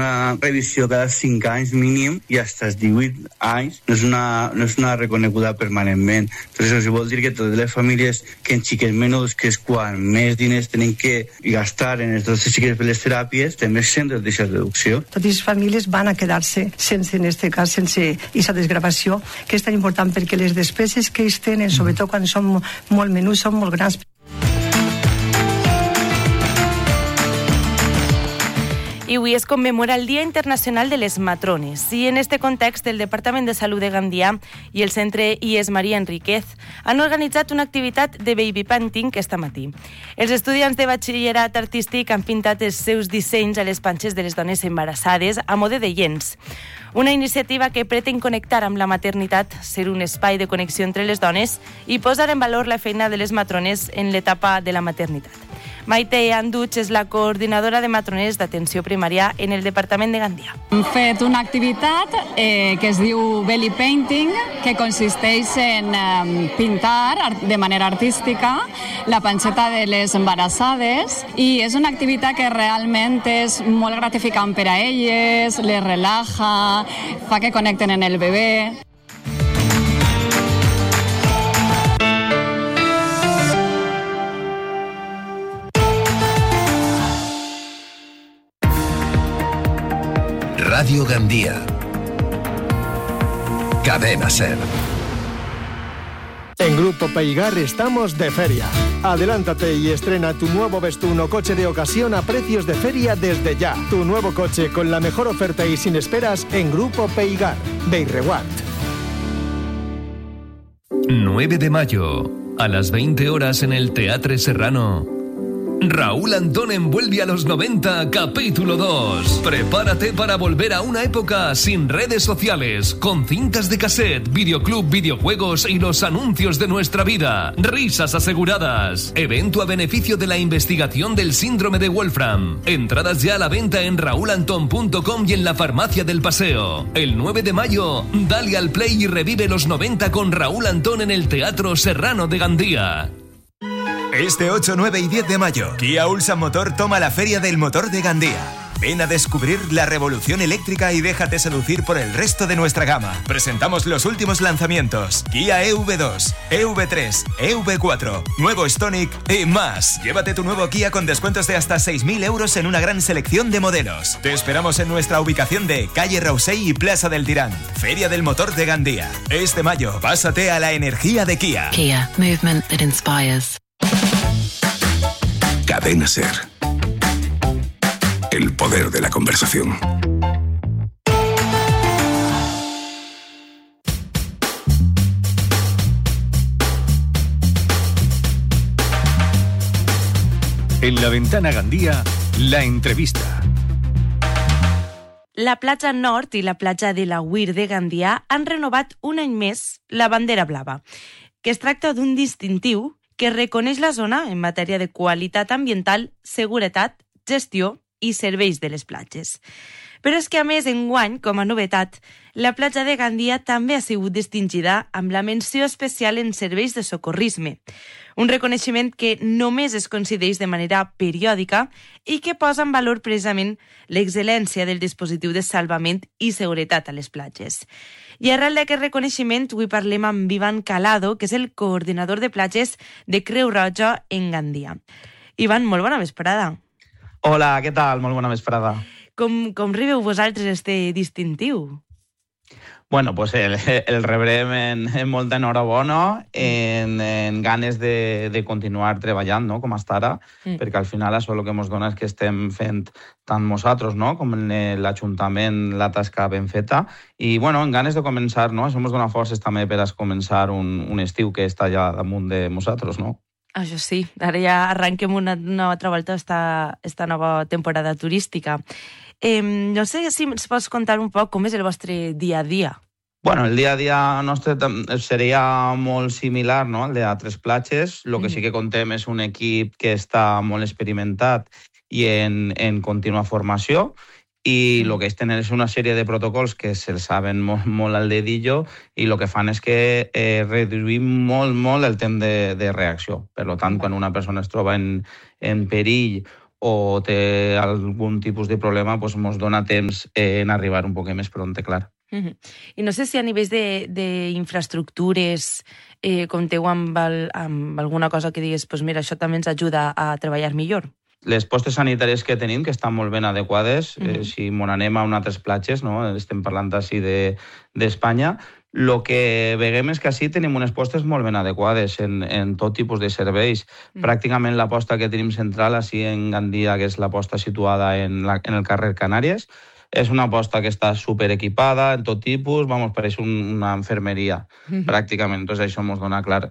una revisió cada 5 anys mínim i fins als 18 anys no és una reconeguda permanentment. Entonces, això vol dir que totes les famílies que en xiquets menuts, que és quan més diners tenen que gastar en els nostres xiquets per les teràpies, també sempre deixa reducció. Totes les famílies van a quedar-se sense, en aquest cas, sense aquesta desgravació, que és tan important perquè les despeses que ells tenen, sobretot quan són molt menuts, són molt grans. I avui es commemora el Dia Internacional de les Matrones i en este context el Departament de Salut de Gandia i el Centre IES Maria Enríquez han organitzat una activitat de baby painting aquest matí. Els estudiants de batxillerat artístic han pintat els seus dissenys a les panxes de les dones embarassades a mode de lents. Una iniciativa que pretén connectar amb la maternitat, ser un espai de connexió entre les dones i posar en valor la feina de les matrones en l'etapa de la maternitat. Maite Anduig és la coordinadora de matrones d'atenció primària en el Departament de Gandia. Hem fet una activitat que es diu belly painting, que consisteix en pintar de manera artística la panxeta de les embarassades i és una activitat que realment és molt gratificant per a elles, les relaja, fa que connecten en el bebè. Radio Gandia. Cadena SER. En Grupo Peigar estamos de feria. Adelántate y estrena tu nuevo Vestun o coche de ocasión a precios de feria desde ya. Tu nuevo coche con la mejor oferta y sin esperas en Grupo Peigar. Beirreguat. 9 de mayo, a las 20 horas en el Teatre Serrano. Raúl Antón envuelve a los 90, capítulo 2. Prepárate para volver a una época sin redes sociales, con cintas de cassette, videoclub, videojuegos y los anuncios de nuestra vida. Risas aseguradas. Evento a beneficio de la investigación del síndrome de Wolfram. Entradas ya a la venta en raulanton.com y en la farmacia del Paseo. El 9 de mayo, dale al play y revive los 90 con Raúl Antón en el Teatro Serrano de Gandía. Este 8, 9 y 10 de mayo, Kia Ulsan Motor toma la Feria del Motor de Gandía. Ven a descubrir la revolución eléctrica y déjate seducir por el resto de nuestra gama. Presentamos los últimos lanzamientos: Kia EV2, EV3, EV4, nuevo Stonic y más. Llévate tu nuevo Kia con descuentos de hasta 6.000 euros en una gran selección de modelos. Te esperamos en nuestra ubicación de Calle Rausey y Plaza del Tirán. Feria del Motor de Gandía. Este mayo, pásate a la energía de Kia. Kia, movement that inspires. Cadena SER. El poder de la conversación. En la Ventana Gandía, la entrevista. La platja Nord i la platja de la Weir de Gandia han renovat un any més la bandera blava, que es tracta d'un distintiu que reconeix la zona en matèria de qualitat ambiental, seguretat, gestió i serveis de les platges. Però és que, a més, enguany, com a novetat, la platja de Gandia també ha sigut distingida amb la menció especial en serveis de socorrisme, un reconeixement que només es concedeix de manera periòdica i que posa en valor precisament l'excel·lència del dispositiu de salvament i seguretat a les platges. I arrel d'aquest reconeixement, avui parlem amb Ivan Calado, que és el coordinador de platges de Creu Roja en Gandia. Ivan, molt bona vesprada. Hola, què tal? Molt bona vesprada. Com rebeu vosaltres este distintiu? Bueno, pues el rebrem en molta enhorabona, en ganes de continuar treballant, no?, com hasta ara, perquè al final això el que ens dona és que estem fent tant nosaltres, no?, com l'Ajuntament, la tasca ben feta, i bueno, en ganes de començar, no?, això ens dona forces també per a començar un estiu que està ja damunt de nosaltres, no? Això sí, ara ja arranquem una altra volta esta nova temporada turística. No sé si ens pots contar un poc com és el vostre dia a dia. Bueno, el dia a dia nostre seria molt similar, no?, al d'altres platges. El que sí que contem és un equip que està molt experimentat i en contínua formació, i el que ells tenen és una sèrie de protocols que se'ls saben molt al dedillo i el que fan és que reduïm molt el temps de reacció. Per tant, quan una persona es troba en perill o té algun tipus de problema, doncs ens dona temps en arribar un poc més prompte, clar. I no sé si a nivell d'infraestructures compteu amb alguna cosa que digues, doncs mira, això també ens ajuda a treballar millor. Les postes sanitàries que tenim, que estan molt ben adequades, si m'on anem a altres platges, no? Estem parlant així d'Espanya, el que veiem és que així tenim unes postes molt ben adequades en tot tipus de serveis. Pràcticament la posta que tenim central, així en Gandia, que és la posta situada en el carrer Canàries, és una posta que està superequipada en tot tipus, pareix una infermeria, pràcticament. Entonces això ens dona, clar,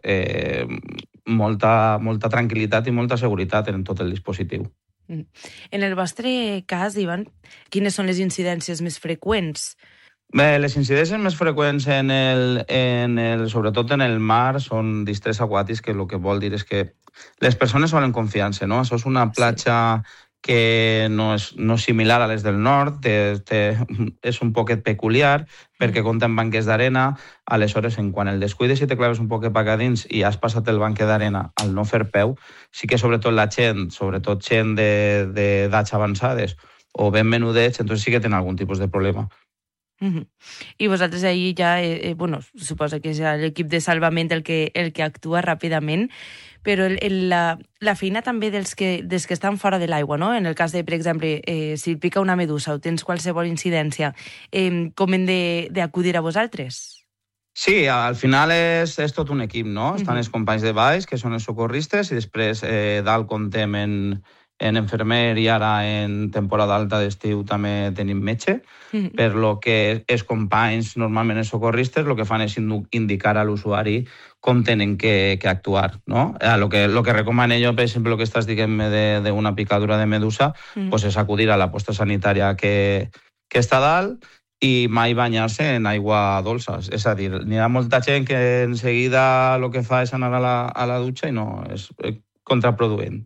molta tranquil·litat i molta seguretat en tot el dispositiu. En el vostre cas, Ivan, quines són les incidències més freqüents? Bé, les incidències més freqüents sobretot en el mar són distrés aquàtics, que el que vol dir és que les persones volen confiança, no? Això és una platja que no és similar a les del nord, és un poquet peculiar, perquè compta amb banques d'arena, aleshores, quan el descuides i te claves un poquet per dins i has passat el banquet d'arena al no fer peu, sí que sobretot la gent, sobretot gent d'edats avançades o ben menudets, entonces sí que tenen algun tipus de problema. I vosaltres ahir ja, suposa que és l'equip de salvament el que actua ràpidament, però la feina també dels que estan fora de l'aigua, no? En el cas de, per exemple, si pica una medusa o tens qualsevol incidència, com hem d'acudir a vosaltres? Sí, al final és tot un equip, no? Estan els companys de baix, que són els socorristes, i després dalt comptem en infermer i ara en temporada alta d'estiu també tenim metge, per lo que els companys, normalment els socorristes, el que fan és indicar a l'usuari com tenen que actuar, no? Lo que recomano jo, per exemple, el que estàs dient-me d'una picadura de medusa, pues és acudir a la posta sanitària que està dalt i mai banyar-se en aigua dolça. És a dir, n'hi ha molta gent que en seguida el que fa és anar a la dutxa i no, és contraproduent.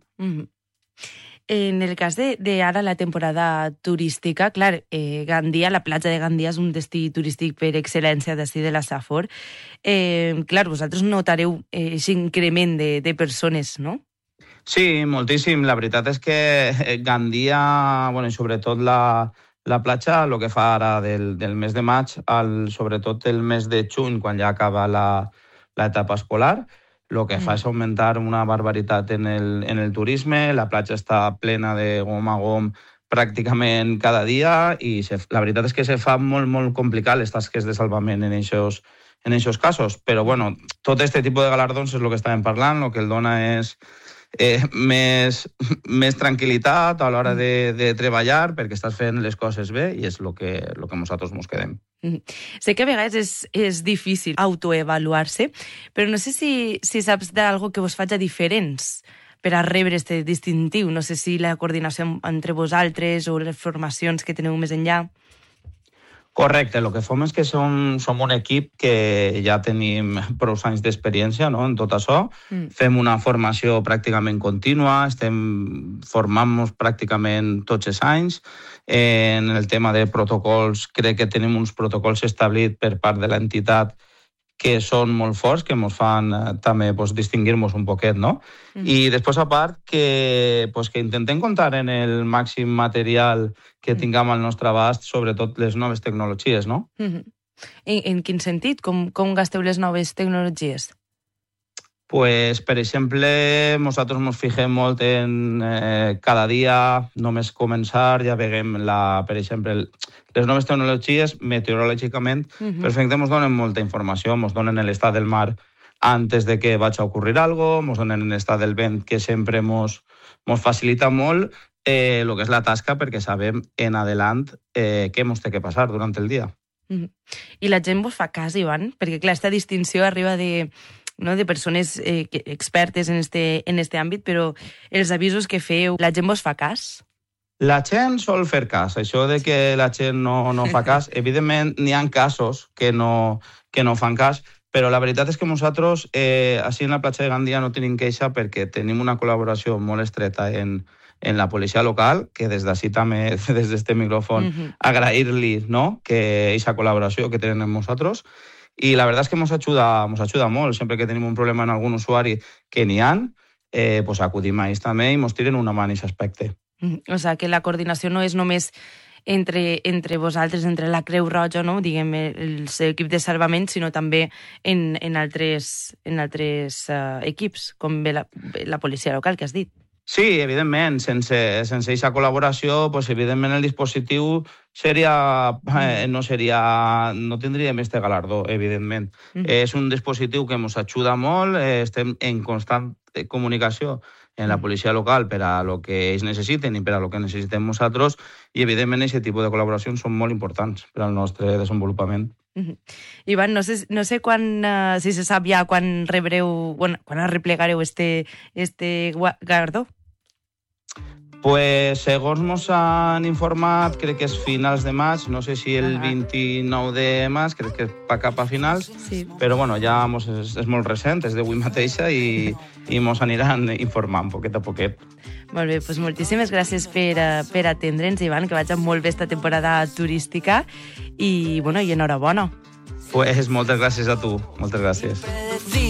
En el cas d'ara la temporada turística, clar, Gandia, la platja de Gandia és un destí turístic per excel·lència d'ací de la Safor. Clar, vosaltres notareu aquest increment de persones, no? Sí, moltíssim. La veritat és que Gandia, i sobretot la platja, el que fa ara del mes de maig, sobretot el mes de juny, quan ja acaba l'etapa escolar, el que fa és augmentar una barbaritat en el turisme, la platja està plena de gom a gom pràcticament cada dia i la veritat és que se fa molt, molt complicat les tasques de salvament en aquests casos. Però, tot aquest tipus de galardons és el que estàvem parlant, el que el dona és més tranquil·litat a l'hora de treballar perquè estàs fent les coses bé i és el que nosaltres ens quedem. Sé que a vegades és difícil autoevaluar-se, però no sé si saps d'algo que vos faig diferents per a rebre aquest distintiu. No sé si la coordinació entre vosaltres o les formacions que teniu més enllà. Correcte, el que fem és que som un equip que ja tenim prou anys d'experiència, no?, en tot això. Fem una formació pràcticament contínua, estem formant-nos pràcticament tots els anys. En el tema de protocols, crec que tenim uns protocols establerts per part de l'entitat que són molt forts, que ens fan també distingir-nos un poquet, no? I després, a part, que intentem comptar en el màxim material que tinguem al nostre abast, sobretot les noves tecnologies, no? En quin sentit? Com gasteu les noves tecnologies? Pues, per exemple, nosaltres ens fixem molt en cada dia, només començar, ja veiem, per exemple, les noves tecnologies, meteorològicament, perfecte, ens donen molta informació, ens donen l'estat del mar antes de que vagi a ocurrir alguna cosa, ens donen l'estat del vent, que sempre ens facilita molt el que és la tasca, perquè sabem en adelant què ens té que passar durant el dia. I la gent vos fa cas, Ivan? Perquè, clar, aquesta distinció arriba de persones expertes en este àmbit, però els avisos que feu, la gent vos fa cas? La gent sol fer cas. Això de que la gent no fa cas, evidentment n'hi ha casos que no fan cas, però la veritat és que nosaltres, així en la platja de Gandia, no tenim queixa perquè tenim una col·laboració molt estreta en la policia local, que des d'ací també, des d'este micròfon, agrair-li que aquesta col·laboració que tenen amb nosaltres. I la veritat és que ens ajuda molt. Sempre que tenim un problema en algun usuari que n'hi ha, acudim a ells també i ens tiren una mà en aquest aspecte. O sigui, que la coordinació no és només entre vosaltres, entre la Creu Roja, no? Diguem, l'equip de salvament, sinó també en altres equips, com bé la policia local, que has dit. Sí, evidentment, sense aquesta col·laboració, pues, evidentment el dispositiu no tindríem este galardó, evidentment. És un dispositiu que ens ajuda molt, estem en constant comunicació en la policia local per a lo que ells necessiten i per a lo que necessitem nosaltres, i evidentment aquest tipus de col·laboracions són molt importants per al nostre desenvolupament. Ivan, no sé si se sap ja quan rebreu, quan arreplegareu este galardó. Pues, segons ens han informat, crec que és finals de maig, no sé si el 29 de maig, crec que va cap a finals, però bueno, ja és molt recent, és d'avui mateixa i ens aniran informant poquet a poquet. Molt bé, doncs moltíssimes gràcies per atendre'ns, Ivan, que vagi molt bé esta temporada turística i enhorabona. Pues moltes gràcies a tu, moltes gràcies.